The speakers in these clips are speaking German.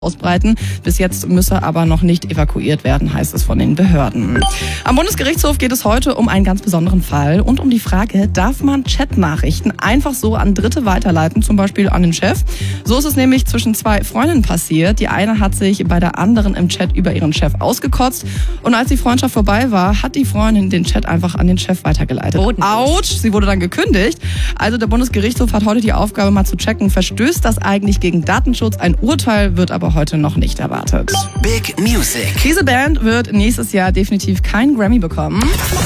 ausbreiten. Bis jetzt müsse aber noch nicht evakuiert werden, heißt es von den Behörden. Am Bundesgerichtshof geht es heute um einen ganz besonderen Fall und um die Frage, darf man Chatnachrichten einfach so an Dritte weiterleiten, zum Beispiel an den Chef? So ist es nämlich zwischen zwei Freundinnen passiert. Die eine hat sich bei der anderen im Chat über ihren Chef ausgekotzt und als die Freundschaft vorbei war, hat die Freundin den Chat einfach an den Chef weitergeleitet. Autsch, sie wurde dann gekündigt. Also der Bundesgerichtshof hat heute die Aufgabe, mal zu checken, verstößt das eigentlich gegen Datenschutz? Ein Urteil wird aber heute noch nicht erwartet. Big Music. Diese Band wird nächstes Jahr definitiv keinen Grammy bekommen.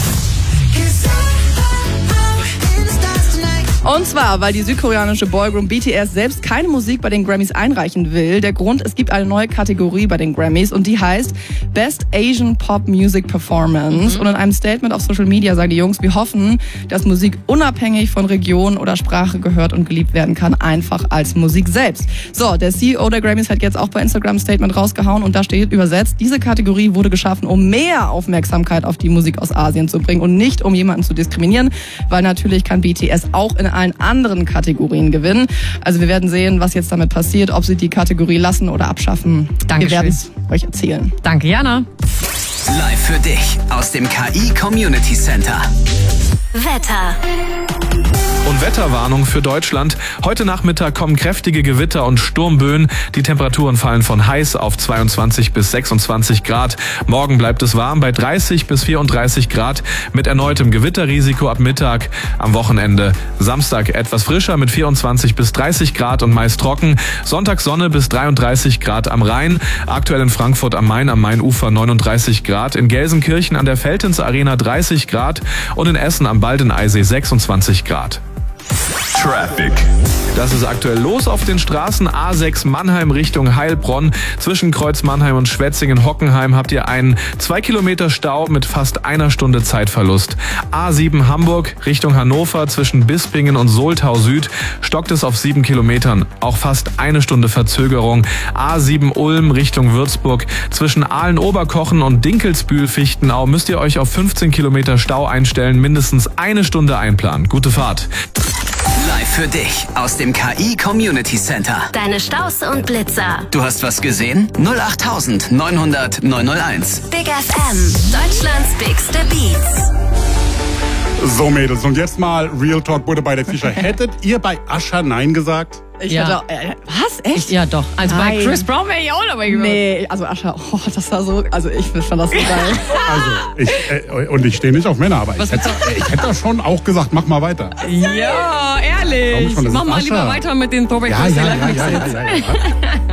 Und zwar, weil die südkoreanische Boygroup BTS selbst keine Musik bei den Grammys einreichen will. Der Grund, es gibt eine neue Kategorie bei den Grammys und die heißt Best Asian Pop Music Performance. Und in einem Statement auf Social Media sagen die Jungs, wir hoffen, dass Musik unabhängig von Region oder Sprache gehört und geliebt werden kann, einfach als Musik selbst. So, der CEO der Grammys hat jetzt auch bei Instagram ein Statement rausgehauen und da steht übersetzt, diese Kategorie wurde geschaffen, um mehr Aufmerksamkeit auf die Musik aus Asien zu bringen und nicht um jemanden zu diskriminieren, weil natürlich kann BTS auch in allen anderen Kategorien gewinnen. Also wir werden sehen, was jetzt damit passiert, ob sie die Kategorie lassen oder abschaffen. Dankeschön. Wir werden es euch erzählen. Danke, Jana. Live für dich aus dem KI Community Center. Wetter. Und Wetterwarnung für Deutschland. Heute Nachmittag kommen kräftige Gewitter und Sturmböen. Die Temperaturen fallen von heiß auf 22 bis 26 Grad. Morgen bleibt es warm bei 30 bis 34 Grad mit erneutem Gewitterrisiko ab Mittag. Am Wochenende Samstag etwas frischer mit 24 bis 30 Grad und meist trocken. Sonntag Sonne bis 33 Grad am Rhein. Aktuell in Frankfurt am Main, am Mainufer 39 Grad. In Gelsenkirchen an der Veltins Arena 30 Grad und in Essen am Baldeneysee 26 Grad. Traffic. Das ist aktuell los auf den Straßen. A6 Mannheim Richtung Heilbronn. Zwischen Kreuz Mannheim und Schwetzingen-Hockenheim habt ihr einen 2 Kilometer Stau mit fast einer Stunde Zeitverlust. A7 Hamburg Richtung Hannover zwischen Bispingen und Soltau Süd stockt es auf 7 Kilometern. Auch fast eine Stunde Verzögerung. A7 Ulm Richtung Würzburg zwischen Aalen-Oberkochen und Dinkelsbühl-Fichtenau müsst ihr euch auf 15 Kilometer Stau einstellen. Mindestens eine Stunde einplanen. Gute Fahrt. Live für dich aus dem KI Community Center. Deine Staus und Blitzer. Du hast was gesehen? 08900 901. Big FM. Deutschlands bigste Beats. So Mädels, und jetzt mal Real Talk Butter bei der Fischer. Hättet ihr bei Usher Nein gesagt? Ich Ja. hätte, was? Echt? Ja, doch. Also Nein. bei Chris Brown wäre ich auch dabei gewesen. Nee, also Ascha, das war so, also ich fand das so geil. Also, ich stehe nicht auf Männer, aber ich hätte doch schon auch gesagt, mach mal weiter. Ja, ehrlich. Komm schon, das Mach ist mal Usher. lieber weiter mit den Throwback Ja.